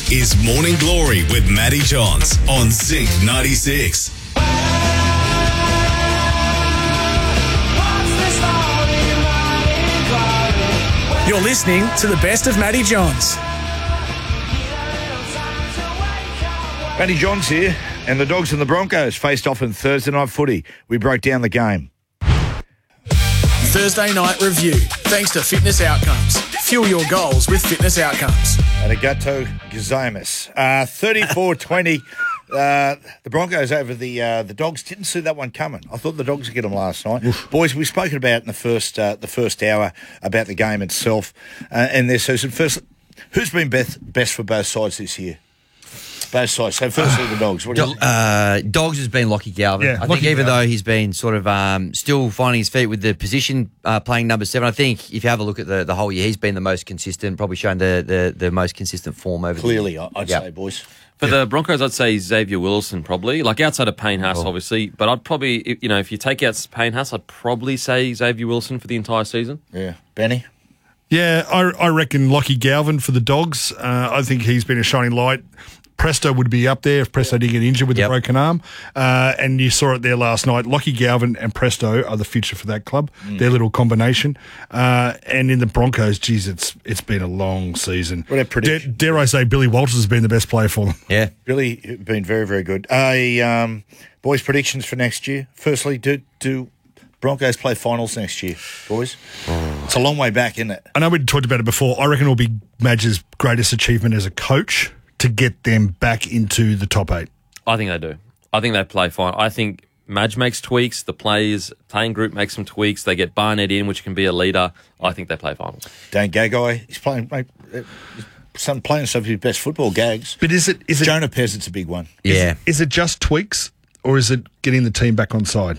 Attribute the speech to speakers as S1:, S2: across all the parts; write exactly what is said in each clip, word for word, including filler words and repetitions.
S1: This is Morning Glory with Matty Johns on Zinc ninety-six.
S2: You're listening to the best of Matty Johns.
S3: Matty Johns here, and the Dogs and the Broncos faced off in Thursday night footy. We broke down the game.
S2: Thursday night review. Thanks to Fitness Outcomes. Fuel your goals with Fitness Outcomes.
S3: Arigato gozaimasu. Uh, thirty-four twenty. Uh, the Broncos over the uh, the Dogs. Didn't see that one coming. I thought the Dogs would get them last night. Oof. Boys, we've spoken about in the first uh, the first hour about the game itself uh, and their season. First, who's been best, best for both sides this year? Both sides. So firstly, the Dogs. What do you think?
S4: Uh, Dogs has been Lockie Galvin.
S5: Yeah,
S4: I
S5: Lockie
S4: think even
S5: Galvin.
S4: though he's been sort of um, still finding his feet with the position uh, playing number seven, I think if you have a look at the, the whole year, he's been the most consistent, probably shown the, the, the most consistent form over
S3: Clearly,
S4: the
S3: I'd
S4: Yep.
S3: say, boys.
S6: For the Broncos, I'd say Xavier Wilson probably, like outside of Payne Haas,
S4: Oh.
S6: obviously. But I'd probably, you know, if you take out Payne Haas, I'd probably say Xavier Wilson for the entire season.
S3: Yeah. Benny?
S5: Yeah, I, I reckon Lockie Galvin for the Dogs. Uh, I think he's been a shining light. Presto would be up there if Presto didn't get injured with
S4: Yep.
S5: the broken arm. Uh, and you saw it there last night. Lockie Galvin and Presto are the future for that club.
S3: Mm.
S5: Their little combination. Uh, and in the Broncos, geez, it's it's been a long season.
S3: What a prediction.
S5: Dare, dare I say Billy Walters has been the best player for them.
S4: Yeah.
S3: Really been very, very good. Uh, um, boys, predictions for next year. Firstly, do do Broncos play finals next year, boys? It's a long way back, isn't it?
S5: I know we talked about it before. I reckon it'll be Madge's greatest achievement as a coach to get them back into the top eight.
S6: I think they do. I think they play fine. I think Madge makes tweaks. The players, playing group makes some tweaks. They get Barnett in, which can be a leader. I think they play finals.
S3: Dan Gagai, he's playing, mate, uh, some playing some of his best football gags.
S5: But is it is it
S3: Jonah Peasant's a big one.
S4: Yeah.
S5: Is it just tweaks, or is it getting the team back on side?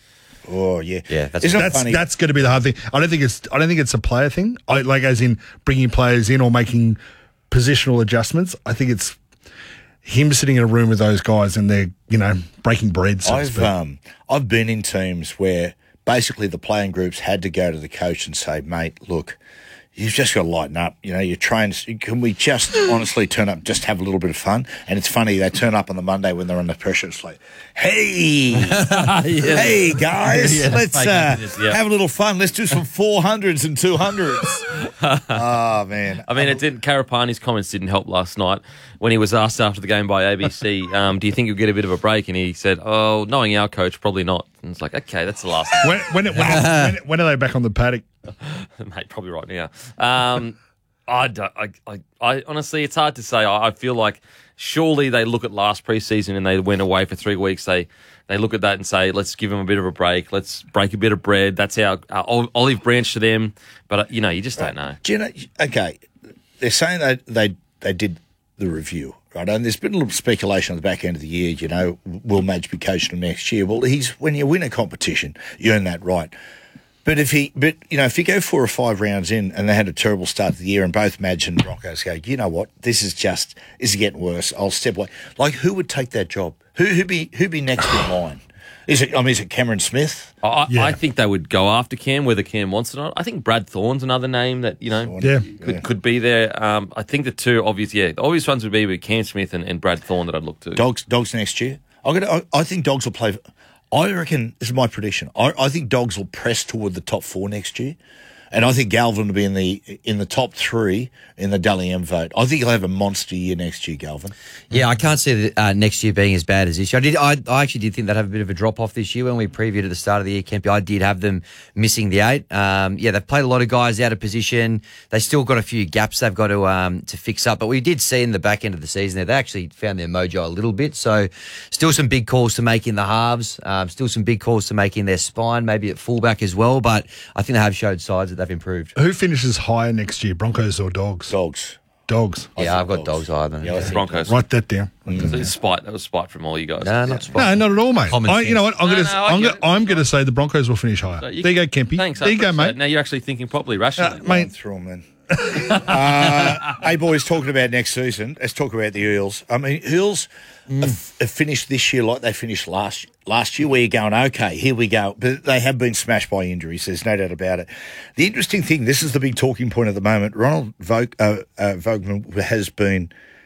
S3: Oh yeah,
S4: Yeah, that's-
S3: Isn't it
S5: That's
S3: funny?
S5: that's going to be the hard thing. I don't think it's I don't think it's a player thing. I, like as in bringing players in or making positional adjustments. I think it's him sitting in a room with those guys and they're you know breaking bread. So to
S3: I've
S5: speak.
S3: um, I've been in teams where basically the playing groups had to go to the coach and say, mate, look, you've just got to lighten up. You know, you're trained. Can we just honestly turn up, just have a little bit of fun? And it's funny, they turn up on the Monday when they're under pressure. It's like, hey, hey, guys,
S6: Yeah,
S3: let's
S6: fake
S3: uh,
S6: business, yeah.
S3: have a little fun. Let's do some four hundreds and two hundreds. Oh, man.
S6: I mean, it didn't. Karapani's comments didn't help last night when he was asked after the game by A B C, um, do you think you'll get a bit of a break? And he said, oh, knowing our coach, probably not. And it's like, okay, that's the last
S5: when when, it, when, it, when, it, when are they back on the paddock?
S6: mate, probably right now. Um, I, don't, I, I, I honestly, it's hard to say. I, I feel like surely they look at last preseason and they went away for three weeks. They they look at that and say, let's give them a bit of a break. Let's break a bit of bread. That's our, our olive branch to them. But, uh, you know, you just don't know.
S3: Do you know, okay, they're saying they, they, they did the review, right? And there's been a little speculation at the back end of the year, you know, will Madge be coaching him next year? Well, he's when you win a competition, you earn that right. But if he, but you know, if you go four or five rounds in and they had a terrible start to the year, and both Madge and Broncos go, you know what, this is just, this is getting worse. I'll step away. Like, who would take that job? Who who be who be next in line? Is it? I mean, is it Cameron Smith?
S6: I,
S5: Yeah.
S6: I think they would go after Cam, whether Cam wants it or not. I think Brad Thorne's another name that, you know,
S5: Yeah.
S6: could
S3: Yeah.
S6: could be there. Um, I think the two obvious, yeah, the obvious ones would be with Cam Smith and, and Brad Thorne that I'd look to.
S3: Dogs, dogs next year. I'm gonna. I, I think Dogs will play. I reckon this is my prediction. I, I think Dogs will press toward the top four next year, and I think Galvin will be in the in the top three in the Dally M vote. I think he'll have a monster year next year, Galvin.
S4: Yeah, I can't see the, uh, next year being as bad as this year. I did. I, I actually did think they'd have a bit of a drop off this year when we previewed at the start of the year, Kempy. I did have them missing the eight. Um, yeah, they've played a lot of guys out of position. They still got a few gaps they've got to um, to fix up. But we did see in the back end of the season there, they actually found their mojo a little bit. So still some big calls to make in the halves. Um, still some big calls to make in their spine, maybe at fullback as well. But I think they have showed signs that they've improved.
S5: Who finishes higher next year, Broncos or Dogs?
S3: Dogs.
S5: Dogs.
S3: I
S4: Yeah, I've
S3: think
S4: got dogs higher than
S3: Yeah, I think
S6: Broncos.
S5: Write that down.
S6: So spite. That was spite from all you guys.
S4: No, not
S5: No,
S4: spot.
S5: not at all, mate.
S4: Common
S5: I, you know what? I'm
S6: No,
S5: going
S6: no,
S5: to.
S6: I
S5: I'm
S6: get
S5: going.
S6: it.
S5: I'm going to say the Broncos will finish higher.
S6: So
S5: there you go, Kempy.
S6: Thanks. I
S5: There you go,
S6: appreciate
S5: mate.
S6: it. Now you're actually thinking properly, rationally.
S5: Uh, mate.
S3: Through 'em, man. uh, hey, boys, talking about next season, let's talk about the Eels. I mean, Eels have, have finished this year like they finished last last year, where you're going, okay, here we go. But they have been smashed by injuries, there's no doubt about it. The interesting thing, this is the big talking point at the moment, Ronald Vogue, uh, uh, Vogelman has been